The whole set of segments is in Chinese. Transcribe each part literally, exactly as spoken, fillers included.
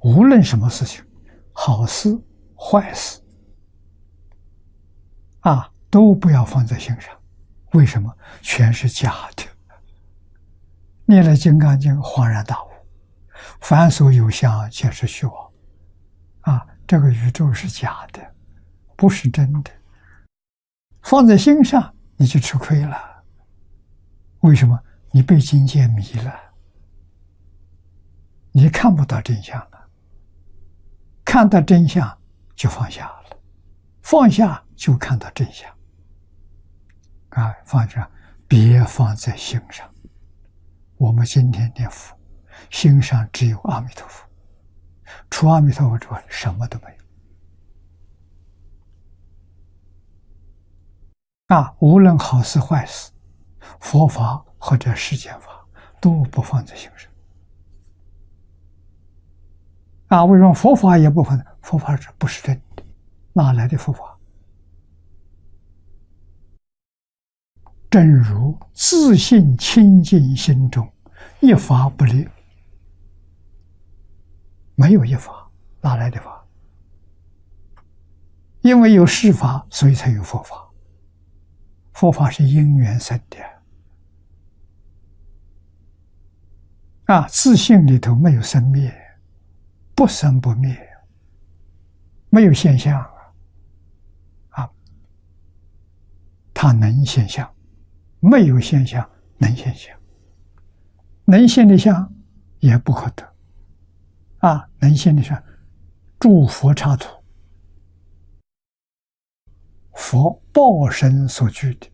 无论什么事情，好事坏事啊，都不要放在心上。为什么？全是假的。念了《金刚经》，恍然大悟，凡所有相，皆是虚妄。啊，这个宇宙是假的，不是真的。放在心上，你就吃亏了。为什么？你被境界迷了，你看不到真相了。看到真相就放下了，放下就看到真相。啊，放下，别放在心上。我们今天念佛，心上只有阿弥陀佛，除阿弥陀佛之外，什么都没有。啊，无论好事坏事，佛法或者世间法，都不放在心上。啊，为什么佛法也不放？佛法是不是真的？哪来的佛法？正如自信清净心中，一法不立。没有一法，哪来的法？因为有世法，所以才有佛法。佛法是因缘生的。啊，自信里头没有生灭，不生不灭，没有现象啊，它能现象，没有现象能现象，能现的相也不可得啊，能现的相，诸佛刹土，佛报身所具的，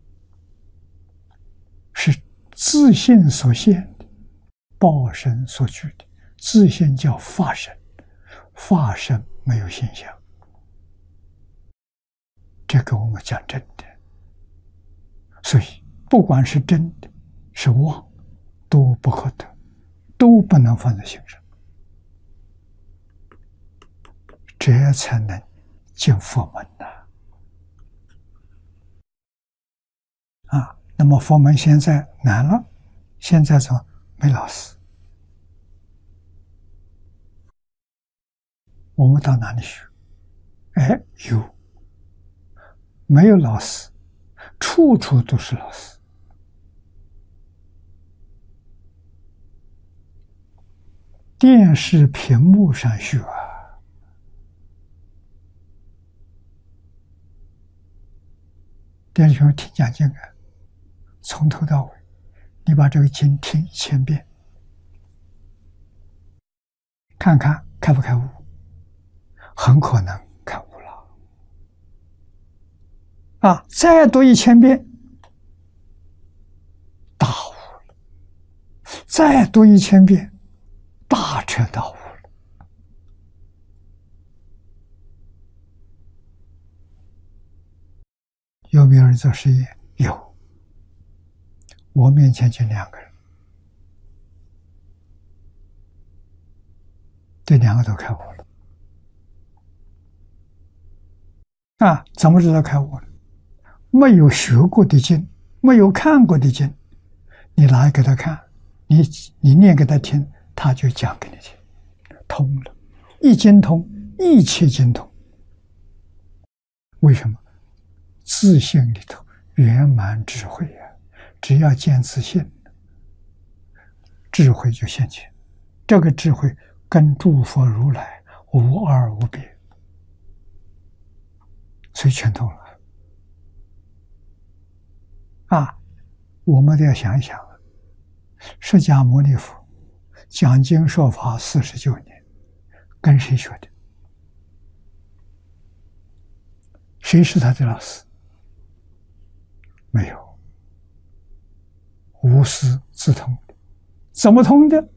是自性所现的，报身所具的。自性叫法身，法身没有现象。这个我们讲真的，所以不管是真的是妄，都不可得，都不能放在心上，这才能进佛门呐。啊，那么佛门现在难了，现在怎么没老师？我们到哪里去？哎，有，没有老师，处处都是老师。电视屏幕上学啊，电视屏幕听讲经啊，从头到尾，你把这个经听一千遍，看看开不开悟。很可能开悟了啊！再读一千遍，大悟了；再读一千遍，大彻大悟了。有没有人做实验？有，我面前就两个人，这两个都开悟了。啊，怎么知道开悟了？没有学过的经，没有看过的经，你拿给他看，你你念给他听，他就讲给你听，通了，一经通，一切经通。为什么？自性里头圆满智慧啊！只要见自性，智慧就现前。这个智慧跟诸佛如来无二无别。所以全通了啊！我们都要想一想，释迦牟尼佛讲经说法四十九年，跟谁学的？谁是他的老师？没有，无师自通的。怎么通的？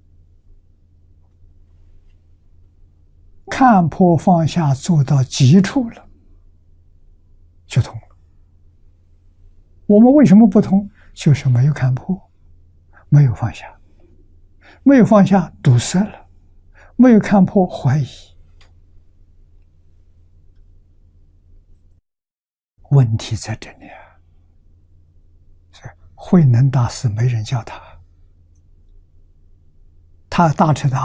看破放下做到极处了，就通了。我们为什么不通？就是没有看破，没有放下，没有放下堵塞了，没有看破怀疑。问题在这里啊！慧能大师没人教他，他大彻大悟。